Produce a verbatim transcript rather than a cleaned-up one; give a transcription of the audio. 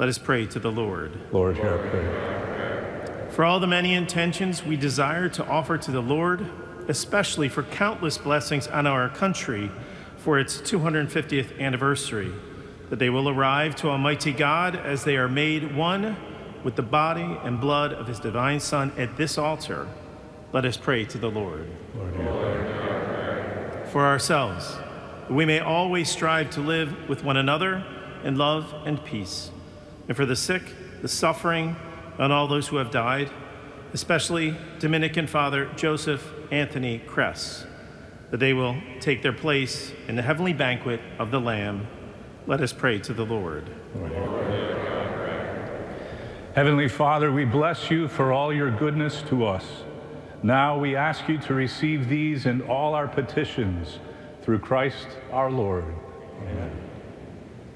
Let us pray to the Lord. Lord, hear our prayer. For all the many intentions we desire to offer to the Lord, especially for countless blessings on our country for its two hundred fiftieth anniversary, that they will arrive to Almighty God as they are made one with the body and blood of his divine Son at this altar, let us pray to the Lord. Lord, hear our prayer. For ourselves, that we may always strive to live with one another in love and peace, and for the sick, the suffering, and all those who have died, especially Dominican Father Joseph Anthony Kress, that they will take their place in the heavenly banquet of the Lamb. Let us pray to the Lord. Lord, hear our prayer. Heavenly Father, we bless you for all your goodness to us. Now we ask you to receive these and all our petitions through Christ our Lord. Amen.